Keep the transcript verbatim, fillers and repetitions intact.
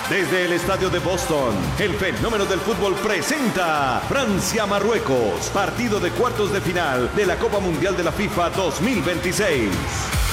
Desde el estadio de Boston, el fenómeno del fútbol presenta Francia-Marruecos, partido de cuartos de final de la Copa Mundial de la FIFA dos mil veintiséis.